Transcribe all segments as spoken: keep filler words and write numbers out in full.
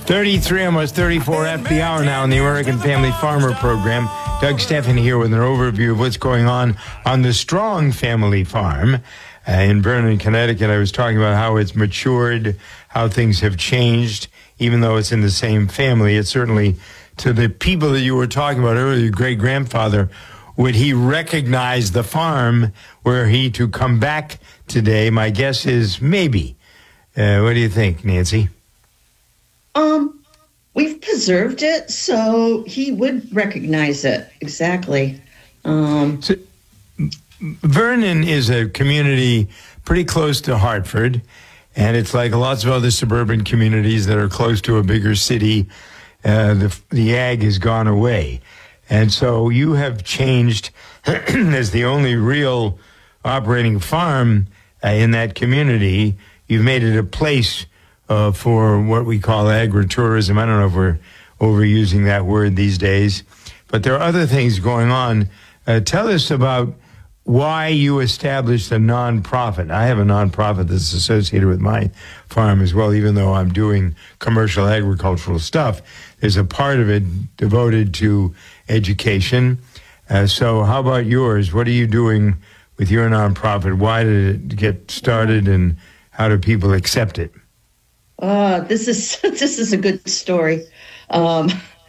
thirty-three, almost thirty-four F the hour now in the American Family Farmer Program. Doug Steffen here with an overview of what's going on on the Strong Family Farm uh, in Vernon, Connecticut. I was talking about how it's matured, how things have changed, even though it's in the same family. It's certainly, to the people that you were talking about earlier, your great-grandfather, would he recognize the farm were he to come back today? My guess is maybe. Uh, what do you think, Nancy? Um, we've preserved it, so he would recognize it. Exactly. Um, so, Vernon is a community pretty close to Hartford, and it's like lots of other suburban communities that are close to a bigger city. Uh, the, the ag has gone away. And so you have changed as the only real operating farm uh, in that community. You've made it a place uh, for what we call agritourism. I don't know if we're overusing that word these days, but there are other things going on. Uh, tell us about why you established a nonprofit. I have a nonprofit that's associated with my farm as well, even though I'm doing commercial agricultural stuff. There's a part of it devoted to education. Uh, so how about yours? What are you doing with your nonprofit? Why did it get started, and how do people accept it? uh, this is this is a good story. Um,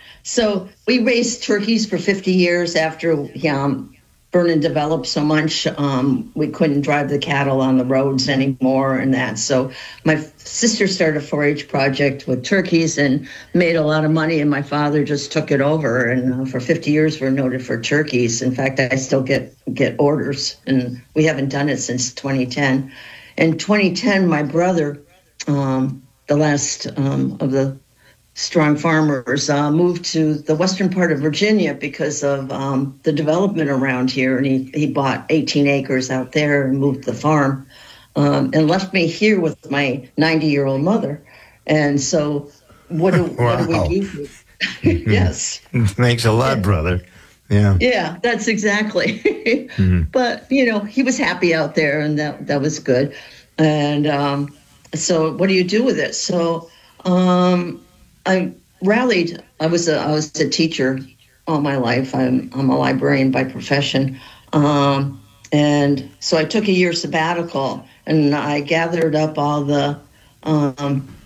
so we raised turkeys for fifty years after um, Vernon developed so much. Um, we couldn't drive the cattle on the roads anymore and that. So my sister started a four H project with turkeys and made a lot of money, and my father just took it over. And uh, for fifty years, we're noted for turkeys. In fact, I still get, get orders, and we haven't done it since twenty ten. In twenty ten, my brother, um, the last um, of the Strong Farmers, uh, moved to the western part of Virginia because of um, the development around here. And he, he bought eighteen acres out there and moved the farm um, and left me here with my ninety-year-old mother. And so what do, wow. what do we do? Yes. Thanks a lot, yeah. brother. Yeah. Yeah, that's exactly. mm-hmm. But, you know, he was happy out there, and that, that was good. And um, so what do you do with it? So um, I rallied. I was a I was a teacher all my life. I'm I'm a librarian by profession, um, and so I took a year sabbatical, and I gathered up all the um,